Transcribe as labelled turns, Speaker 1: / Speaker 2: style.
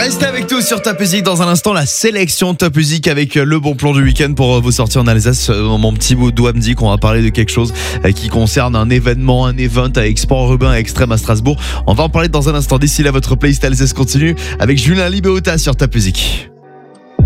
Speaker 1: Restez avec nous sur Top Music. Dans un instant, la sélection Top Music avec le bon plan du week-end pour vous sortir en Alsace. Mon petit doigt me dit qu'on va parler de quelque chose qui concerne un événement, un event avec Sport Urbain et Extrême à Strasbourg. On va en parler dans un instant. D'ici là, votre playlist Alsace continue avec Julien Libéota sur Top Music.